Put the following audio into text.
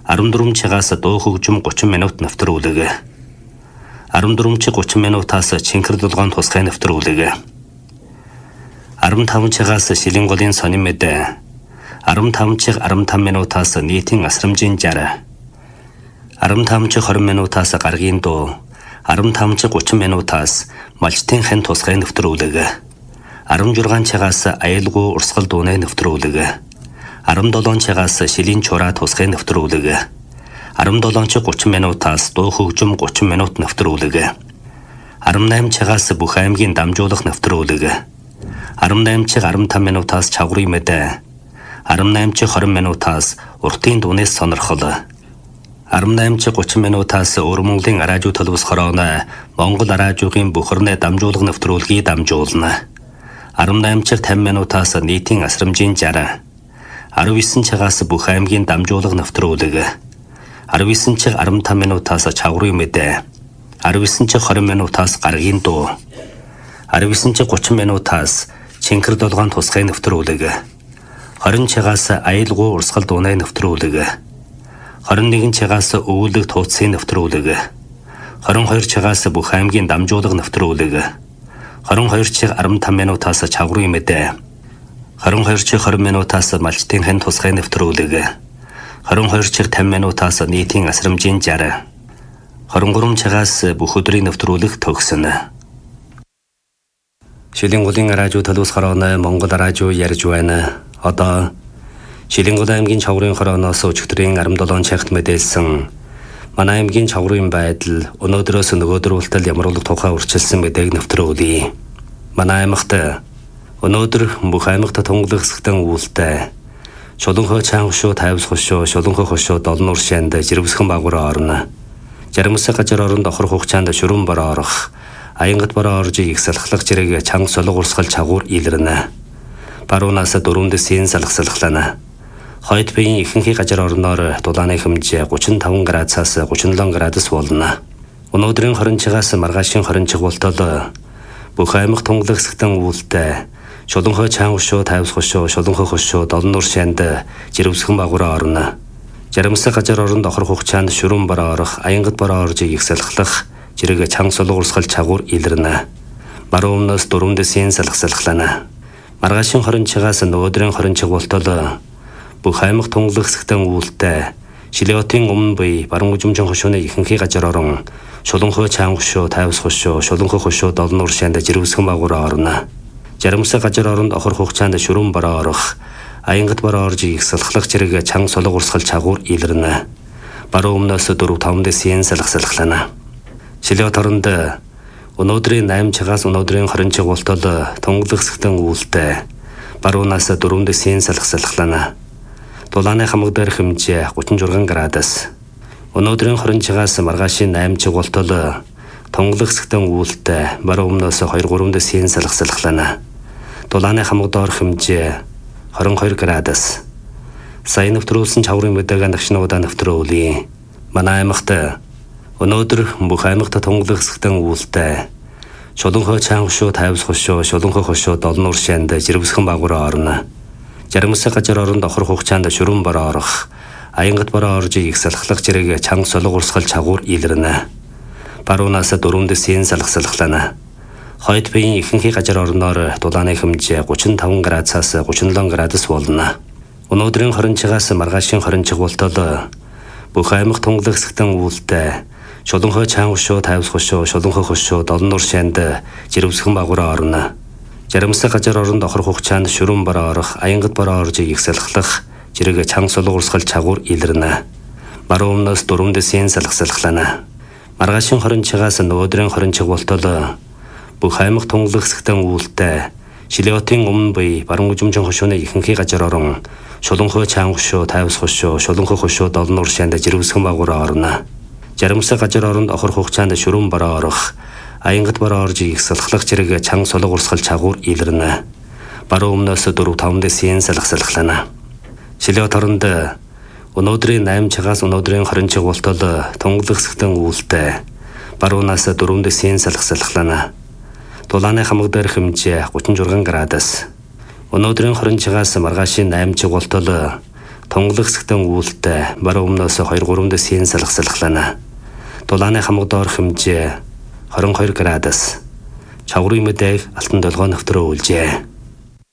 14-чигаас дуу хөгжим 30 минут нэвтрүүлэг. 14-30 минутаас чинхэр дулгаан тусгай нэвтрүүлэг. 15-чигаас шилэн голын сонин мэдээ. 15-чиг 15 минутаас нийтийн асрамжийн 60. 15-чиг 20 минутаас гаргийн дуу. 15-чиг 30 минутаас малчтын хэн тусгай нэвтрүүлэг. 16-чигаас аюулгүй урсгал дууны нэвтрүүлэг. 17-чигаас шилийн чураа тусгай нэвтрүүлэг. 17-чиг 30 минутаас дуу хөгжим 30 минут нэвтрүүлэг. 18-чигаас бүх аймгийн дамжуулах нэвтрүүлэг. 18-чиг 15 минутаас чаврын мэдээ. 18-чиг 20 минутаас уртын дүүнээс сонирхол. 18-чиг 30 минутаас Өвөр Монголын радио төлөвс хорооно Монгол радиогийн бүхэрнээ дамжуулах нэвтрүүлгийг дамжуулна. 18-чиг 50 минутаас нийтийн асрамжийн 60. 19-чигаас бүх аймгийн дамжуулах нэвтрүүлэг. 19-чиг 15 минутаас чаврын мэдээ. 19-чиг 20 минутаас гаргийн дуу. 19-чиг 30 минутаас чинхэр дулгаан тусгай нэвтрүүлэг. 20-чигаас аюулгүй урсгал дууны нэвтрүүлэг. 21-чигаас өвөлөг тууцын нэвтрүүлэг. 22-чигаас бүх аймгийн дамжуулах нэвтрүүлэг. 22-чиг 15 минутаас чаврын мэдээ. 22-чиг 20 минутаас малчтын хэн тусгай нэвтрүүлэг. 22-чиг 50 минутаас нийтийн асрамжийн 60. 23-чигаас бүх өдрийн нэвтрүүлэг төгснө. Шилэн голын радио төлөвс хорооно Монгол радио ярьж байна. Одоо Шилэн гол аймгийн чаврын хорооноос өчигдрийн 17 цагт мэдээлсэн манай аймгийн чаврын байдал өнөөдрөөс нөгөөдөр ултал ямар улаг тухай үрчилсэн мэдээг нэвтрүүлье. Манай аймагт өнөөдөр бүх аймагт тунгалаг хэсэгтэн үүлтэй Шулуунхой чаан хөшөө тайвс хөшөө Шулуунхой хөшөө долнуур шанд жирвсхэн багвар орно. Жармсаа гажар оронд охор хугацаанд шүрэн бороо орох аянгат бороо орж ихсэлхлах жирэг чанга солог урсгал чагуур илэрнэ. Баруунаас дөрөвдөсийн салхсалхлана. Хойд биеийн ихэнхий гажар орноор дулааны хэмжээ 35 градусаас 37 градус болно. Өнөөдрийн 20-чигаас маргаашийн 20-чиг болтол бүх аймаг тунгалаг хэсэгтэн үүлтэй Шулуунхой чаан хөшөө тайвс хөшөө Шулуунхой хөшөө долнуур шанд жирвсхэн багвар орно. Жармсаа гажар оронд охор хугацаанд шүрэн бороо орох аянгат бороо орж ихсэлхлах жирэг чанга солог урсгал чагуур илэрнэ. Баруунаас дөрөвдөсийн салхсалхлана. Маргаашийн 20-чигаас нөгөөдрийн 20-чиг болтол бүх аймаг тунгалаг хэсэгтэн үүлтэй Шилиотын өмнө буй баруун гүжимжин хөшөөний ихэнхий гажар орон Шулуунхой чаан хөшөө тайвс хөшөө Шулуунхой хөшөө долнуур шанд жирвсхэн багвар орно. Жармсаа гажар оронд охор хугацаанд шүрэн бороо орох аянгат бороо орж ихсэлхлах жирэг чанга солог урсгал чагуур илэрнэ. Баруунаас 4-5 дэсийн салхсалхлана. Шилиот оронд өнөөдрийн 8-чигаас өнөөдрийн 20-чиг болтол тунгалаг хэсэгтэн үүлтэй баруунаас 4 дэсийн салхсалхлана. Дулааны хамаг дээр хэмжээ 36 градус. Өнөөдрийн 20-чигаас маргаашийн 8-чиг болтол тунгалаг хэсэгтэн үүлтэй баруунаас 2-3 дэсийн салхсалхлана. Дулааны хамаг доор хэмжээ 22 градус. Сайн нэвтрүүлсэн чаврын мэдээг нагшнуудаа нэвтрүүлье. Манай аймагт өнөөдөр бүх аймагт тунгалаг хэсэгтэн үүлтэй Шулуунхой чаан хөшөө тайвс хөшөө Шулуунхой хөшөө долнуур шанд жирвсхэн багвар орно. Жармсаа гажар оронд охор хугацаанд шүрэн бороо орох аянгат бороо орж ихсэлхлах жирэг чанга солог урсгал чагуур илэрнэ. Баруунаас 4 дэсийн салхсалхлана. Хойд биеийн ихэнхий гажар орноор дулааны хэмжээ 35 градусаас 37 градус болно. Өнөөдрийн 20-чигаас маргаашийн 20-чиг болтол бүх аймаг тунгалаг хэсэгтэн үүлтэй Шулуунхой чаан хөшөө тайвс хөшөө Шулуунхой хөшөө долнуур шанд жирвсхэн багвар орно. Жармсаа гажар оронд охор хугацаанд шүрэн бороо орох аянгат бороо орж ихсэлхлах жирэг чанга солог урсгал чагуур илэрнэ. Баруунаас 4 дэсийн салхсалхлана. Маргаашийн 20-чигаас нөгөөдрийн 20-чиг болтол бүх аймаг тунгалаг хэсэгтэн үүлтэй Шилиотын өмнө буй баруун гүжимжин хөшөөний ихэнхий гажар орон Шулуунхой чаан хөшөө тайвс хөшөө Шулуунхой хөшөө долнуур шанд жирвсхэн багвар орно. Жармсаа гажар оронд охор хугацаанд шүрэн бороо орох аянгат бороо орж ихсэлхлах жирэг чанга солог урсгал чагуур илэрнэ. Баруунаас 4-5 дэсийн салхсалхлана. Шилиот оронд өнөөдрийн 8-чигаас өнөөдрийн 20-чиг болтол тунгалаг хэсэгтэн үүлтэй баруунаас 4 дэсийн салхсалхлана. Дулааны хамаг дээр хэмжээ 36 градус. Өнөөдрийн 20-чигаас маргаашийн 8-чиг болтол Тонголох хэсэгтэн үүлтэй баруун өмнөөс 2-3 дэсийн салхалхлана. Дулааны хамаг доор хэмжээ 22 градус. Чаврын мэдээг алтан долгоо навтроо үлжээ.